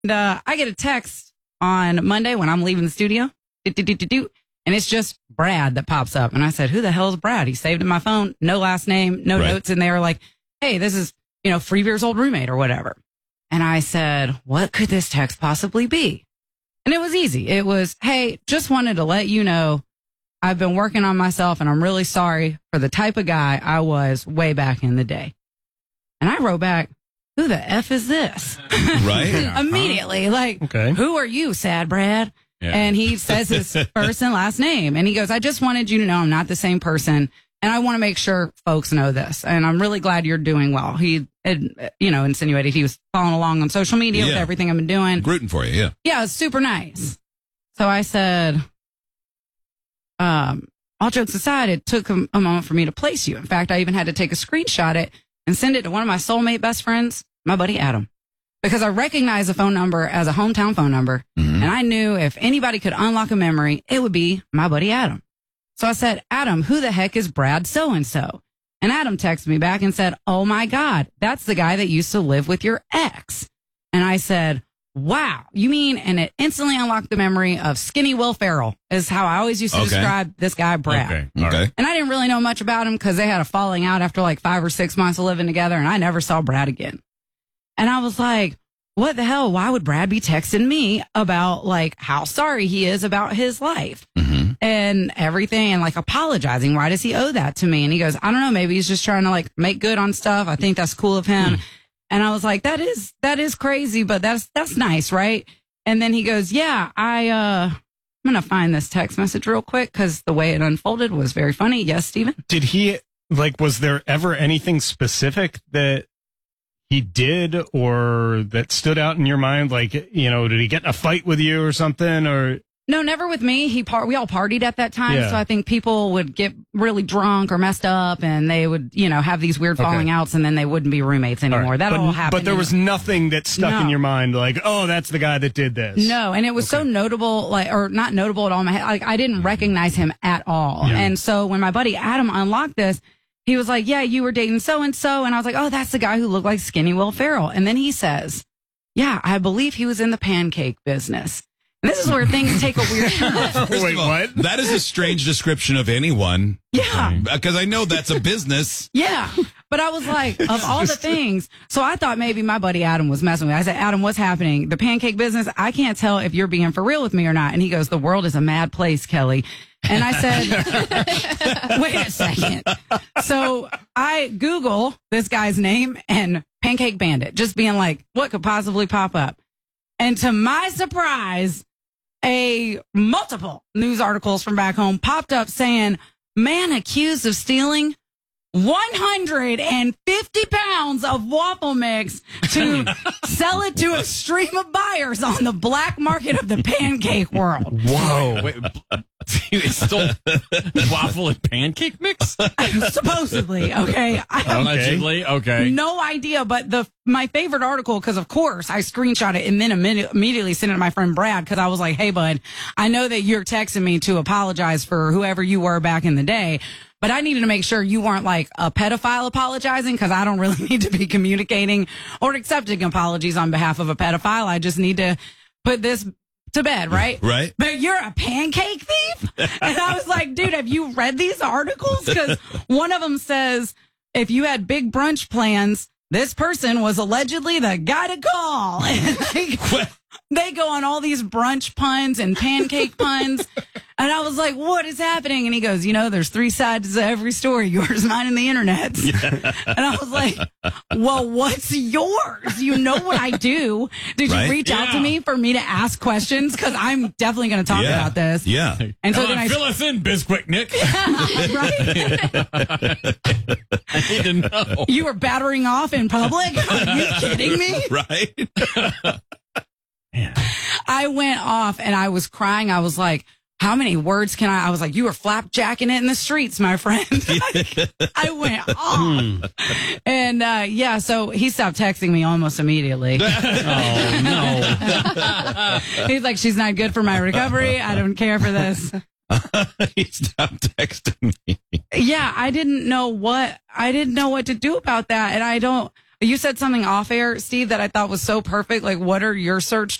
I get a text on Monday when I'm leaving the studio, and it's just Brad that pops up. And I said, who the hell is Brad? He saved in my phone, no last name, no notes in there, like, hey, this is, Freebeer's old roommate or whatever. And I said, what could this text possibly be? And it was easy. It was, hey, just wanted to let you know I've been working on myself and I'm really sorry for the type of guy I was way back in the day. And I wrote back, who the F is this? Right. Immediately. Like, who are you, sad Brad? Yeah. And he says his first and last name. And he goes, I just wanted you to know I'm not the same person. And I want to make sure folks know this. And I'm really glad you're doing well. He had, insinuated he was following along on social media with everything I've been doing. Rooting for you, yeah. Yeah, it was super nice. So I said, all jokes aside, it took a moment for me to place you. In fact, I even had to take a screenshot it and send it to one of my soulmate best friends, my buddy Adam. Because I recognize the phone number as a hometown phone number. Mm-hmm. And I knew if anybody could unlock a memory, it would be my buddy Adam. So I said, Adam, who the heck is Brad so-and-so? And Adam texted me back and said, oh my God, that's the guy that used to live with your ex. And I said, wow, you mean? And it instantly unlocked the memory of Skinny Will Ferrell is how I always used to describe this guy, Brad. Okay. And I didn't really know much about him because they had a falling out after like 5 or 6 months of living together. And I never saw Brad again. And I was like, what the hell? Why would Brad be texting me about like how sorry he is about his life and everything and like apologizing? Why does he owe that to me? And he goes, I don't know. Maybe he's just trying to like make good on stuff. I think that's cool of him. And I was like, that is crazy, but that's nice. Right. And then he goes, yeah, I'm going to find this text message real quick because the way it unfolded was very funny. Yes, Steven? Did he was there ever anything specific that he did or that stood out in your mind? Like, did he get in a fight with you or something or? No, never with me. We all partied at that time. Yeah. So I think people would get really drunk or messed up and they would, have these weird falling outs and then they wouldn't be roommates anymore. That all happened. But there was nothing that stuck in your mind like, oh, that's the guy that did this. No. And it was so notable, or not notable at all in my head. Like I didn't recognize him at all. Yeah. And so when my buddy Adam unlocked this, he was like, yeah, you were dating so-and-so. And I was like, oh, that's the guy who looked like Skinny Will Ferrell. And then he says, yeah, I believe he was in the pancake business. And this is where things take a weird turn. Wait, what? That is a strange description of anyone. Yeah. Because I know that's a business. Yeah. But I was like, of all the things. So I thought maybe my buddy Adam was messing with me. I said, Adam, what's happening? The pancake business? I can't tell if you're being for real with me or not. And he goes, the world is a mad place, Kelly. And I said, wait a second. So I Google this guy's name and Pancake Bandit, just being like, what could possibly pop up? And to my surprise, multiple news articles from back home popped up saying, man accused of stealing 150 pounds of waffle mix to sell it to a stream of buyers on the black market of the pancake world. Whoa. Wait, he stole waffle and pancake mix? Supposedly, okay. Allegedly, okay. No idea, but my favorite article, because of course I screenshot it and then immediately sent it to my friend Brad because I was like, hey, bud, I know that you're texting me to apologize for whoever you were back in the day, but I needed to make sure you weren't like a pedophile apologizing because I don't really need to be communicating or accepting apologies on behalf of a pedophile. I just need to put this to bed, right? Right. But you're a pancake thief? And I was like, dude, have you read these articles? Because one of them says, if you had big brunch plans, this person was allegedly the guy to call. And they go on all these brunch puns and pancake puns. And I was like, what is happening? And he goes, there's 3 sides to every story, yours, mine, and the internet's. Yeah. And I was like, well, what's yours? You know what I do. Did you reach out to me for me to ask questions? Because I'm definitely going to talk about this. Yeah. And so then fill us in, Bisquick Nick. Yeah, right? I need to know. You were battering off in public? Are you kidding me? Right. Man. I went off and I was crying. I was like, how many words can I was like, you were flapjacking it in the streets, my friend. I went off. And so he stopped texting me almost immediately. Oh, no. He's like, she's not good for my recovery. I don't care for this. He stopped texting me. Yeah, I didn't know what to do about that. And You said something off air, Steve, that I thought was so perfect. Like, what are your search